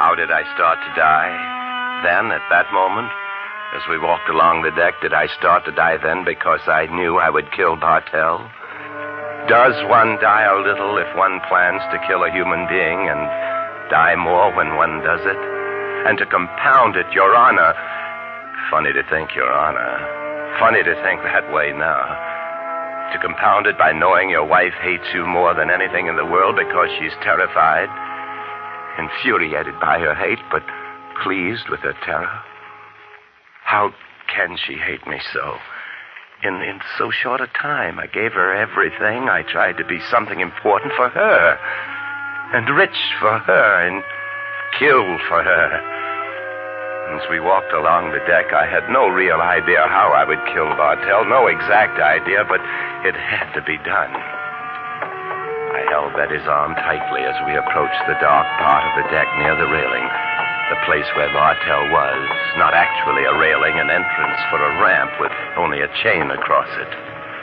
How did I start to die? Then, at that moment, as we walked along the deck, did I start to die then because I knew I would kill Bartell? Does one die a little if one plans to kill a human being and die more when one does it? And to compound it, Your Honor... Funny to think, Your Honor. Funny to think that way now. To compound it by knowing your wife hates you more than anything in the world because she's terrified, infuriated by her hate, but pleased with her terror. How can she hate me so? In so short a time, I gave her everything. I tried to be something important for her, and rich for her, and killed for her. As we walked along the deck, I had no real idea how I would kill Bartell, no exact idea, but it had to be done. I held Betty's arm tightly as we approached the dark part of the deck near the railing, the place where Bartell was, not actually a railing, an entrance for a ramp with only a chain across it.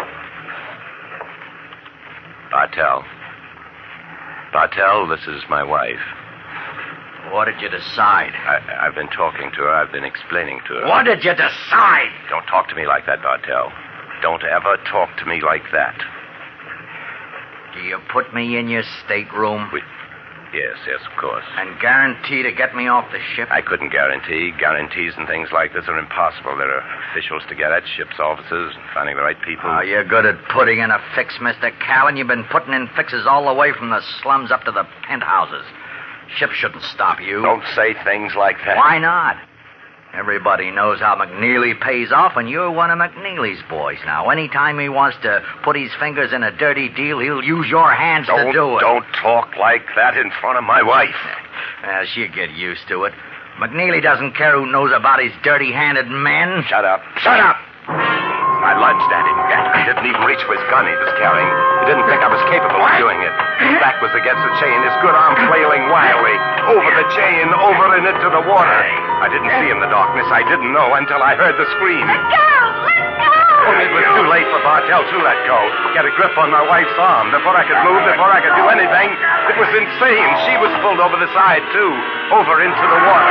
Bartell, this is my wife. What did you decide? I've been talking to her. I've been explaining to her. What did you decide? Don't talk to me like that, Bartell. Don't ever talk to me like that. Do you put me in your stateroom? Yes, of course. And guarantee to get me off the ship? I couldn't guarantee. Guarantees and things like this are impossible. There are officials to get at, ship's officers, and finding the right people. Oh, you're good at putting in a fix, Mr. Callan. You've been putting in fixes all the way from the slums up to the penthouses. Ship shouldn't stop you. Don't say things like that. Why not? Everybody knows how McNeely pays off, and you're one of McNeely's boys now. Anytime he wants to put his fingers in a dirty deal, he'll use your hands to do it. Don't talk like that in front of my wife. She'll get used to it. McNeely doesn't care who knows about his dirty-handed men. Shut up. I lunged at him. I didn't even reach for his gun he was carrying. He didn't think I was capable of doing it. His back was against the chain, his good arm flailing wildly. Over the chain, over and into the water. I didn't see in the darkness. I didn't know until I heard the scream. Let go! Only it was too late for Bartell to let go. Get a grip on my wife's arm. Before I could move, before I could do anything, it was insane. She was pulled over the side, too. Over into the water.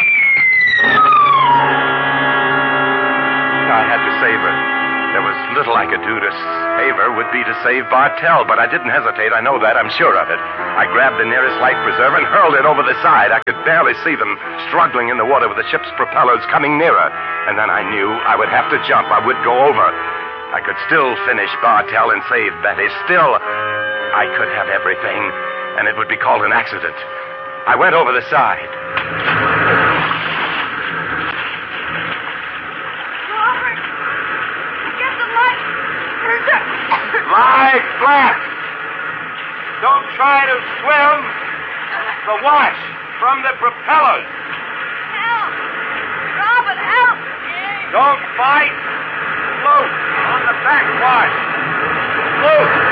I had to save her. There was little I could do to save her would be to save Bartell, but I didn't hesitate. I know that. I'm sure of it. I grabbed the nearest life preserver and hurled it over the side. I could barely see them struggling in the water with the ship's propellers coming nearer. And then I knew I would have to jump. I would go over. I could still finish Bartell and save Betty. Still, I could have everything, and it would be called an accident. I went over the side. Lie flat. Don't try to swim. The wash from the propellers. Help! Robin, help! Don't fight. Float on the backwash. Float.